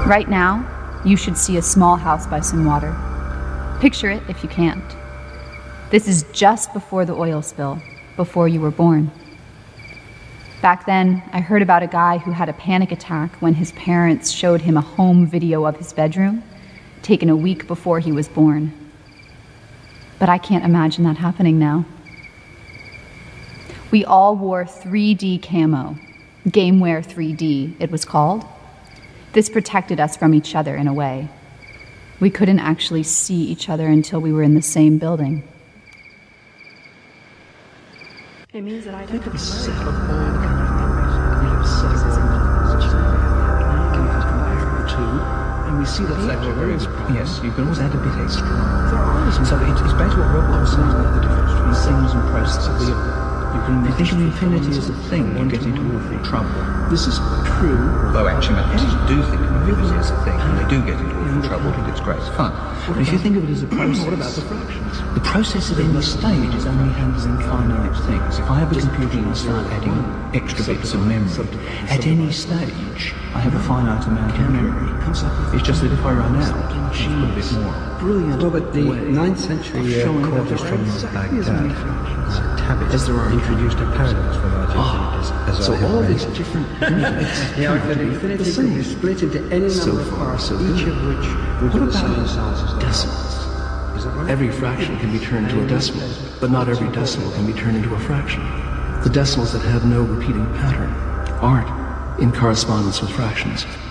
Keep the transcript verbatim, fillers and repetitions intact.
Right now, you should see a small house by some water. Picture it if you can't. This is just before the oil spill, before you were born. Back then, I heard about a guy who had a panic attack when his parents showed him a home video of his bedroom, taken a week before he was born. But I can't imagine that happening now. We all wore three D camo, Gameware three D, it was called. This protected us from each other in a way. We couldn't actually see each other until we were in the same building. It means that I Think don't of the have set to of worry. all kind of sexism to, and we see that That's actually very good. Yes, you can always add a bit extra. there are some So it, it's back to what Rob was saying about the difference between things and processes. you can If you think of infinity as a thing, you get into awful trouble. This is true. Although actually mathematicians do think of infinity as a thing, and they do get into awful trouble, but it's great fun. But if you think of it as a process, What about the fractions? the process at any stage is only handling finite things. If I have a computer and I start adding extra bits of memory, at any stage, I have a finite amount of memory. It's just that if I run out, I have put a bit more. Brilliant. Robert, the way ninth century uh, showing that quarters there from are exactly as many Baghdad, fractions uh, Tabbit, as there are introduced a paradox for large Ah, infinities, as so I have all read. these different units The can argument be infinity the can be same. split into any So number of far, parts, so each good. of which root What of the sum about and size is the decimals? Is that right? Every fraction can be turned into a decimal, but not every decimal can be turned into a fraction. The decimals that have no repeating pattern aren't in correspondence with fractions.